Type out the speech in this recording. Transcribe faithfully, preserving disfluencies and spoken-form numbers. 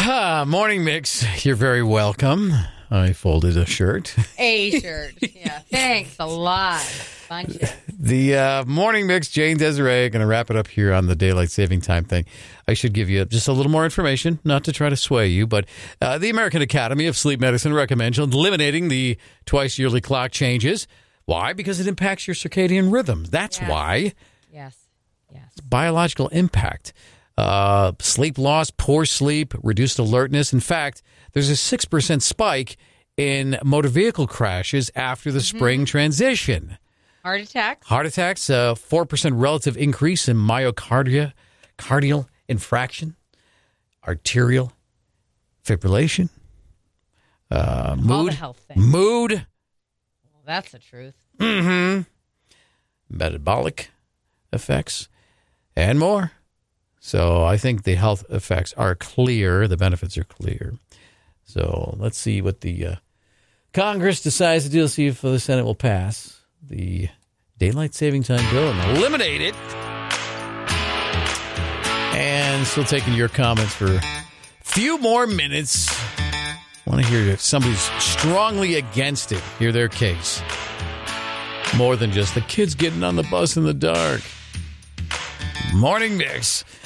Ah, morning mix. You're very welcome. I folded a shirt. A shirt. Yeah. Thanks a lot. Bunch of- The uh, morning mix, Jane Desiree, going to wrap it up here on the daylight saving time thing. I should give you just a little more information, not to try to sway you, but uh, the American Academy of Sleep Medicine recommends eliminating the twice yearly clock changes. Why? Because it impacts your circadian rhythm. That's yes. why. Yes. Yes. Biological impact. Uh, sleep loss, poor sleep, reduced alertness. In fact, there's a six percent spike in motor vehicle crashes after the mm-hmm. spring transition. Heart attacks? Heart attacks, uh, four percent relative increase in myocardia, cardial infraction, arterial fibrillation, uh, mood, All the health things. mood. Well, that's the truth. Mm-hmm. Metabolic effects, and more. So I think the health effects are clear. The benefits are clear. So let's see what the uh, Congress decides to do. Let's see if the Senate will pass the daylight saving time bill and eliminate it. And still taking your comments for a few more minutes. I want to hear if somebody's strongly against it. Hear their case. More than just the kids getting on the bus in the dark. Morning Mix.